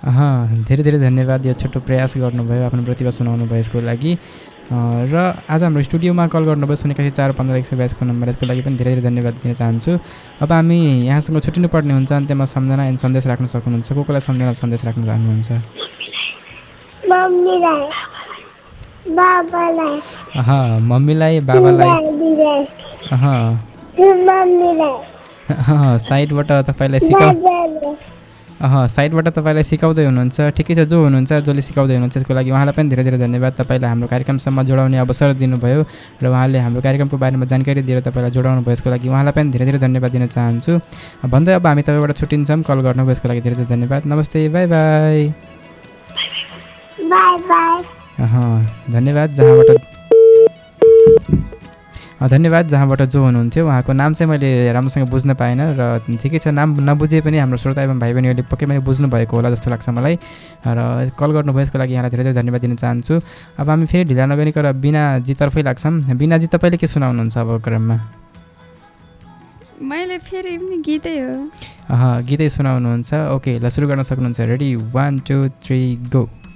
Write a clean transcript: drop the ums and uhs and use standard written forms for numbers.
धेरै धेरै धन्यवाद यो छोटो प्रयास गर्नुभयो आफ्नो प्रतिभा सुनाउनु भयो यसको लागि र आज हाम्रो स्टुडियोमा कल गर्नुभयो 08145 नम्बर यसको लागि पनि धेरै धेरै धन्यवाद दिन चाहन्छु। अब हामी यहाँसँग छुट्टिनु पर्ने हुन्छ अन्त्यमा सम्झना एन्ड सन्देश राख्न सक्नुहुन्छ को कोलाई सम्झना सन्देश राख्न चाहनुहुन्छ? मम्मीलाई बाबालाई साइडबाट तपाईँलाई सिकाउँदै हुनुहुन्छ। ठिकै छ, जो हुनुहुन्छ जसले सिकाउँदै हुनुहुन्छ त्यसको लागि उहाँलाई पनि धेरै धेरै धन्यवाद। तपाईँलाई हाम्रो कार्यक्रमसम्म जोडाउने अवसर दिनुभयो र उहाँले हाम्रो कार्यक्रमको बारेमा जानकारी दिएर तपाईँलाई जोडाउनु भयो यसको लागि उहाँलाई पनि धेरै धेरै धन्यवाद दिन चाहन्छु भन्दै अब हामी तपाईँबाट छुट्टिन्छौँ। कल गर्नुभयो यसको लागि धेरै धेरै धन्यवाद। नमस्ते, बाई बाई। धन्यवाद जहाँबाट जो हुनुहुन्थ्यो उहाँको नाम चाहिँ मैले राम्रोसँग बुझ्न पाएन र ठिकै छ, नाम नबुझे पनि हाम्रो श्रोता एवं भाइ बहिनीहरूले पक्कै पनि बुझ्नु भएको होला जस्तो लाग्छ मलाई र कल गर्नुभयो यसको लागि यहाँलाई धेरै धेरै धन्यवाद दिन चाहन्छु। अब हामी फेरि ढिला नगरिकन बिनाजीतर्फै लाग्छौँ। बिनाजी तपाईँले के सुनाउनुहुन्छ अब क्रममा? मैले फेरि गीतै हो। गीतै सुनाउनुहुन्छ। ओके, ल सुरु गर्न सक्नुहुन्छ। Ready 1 2 3 go.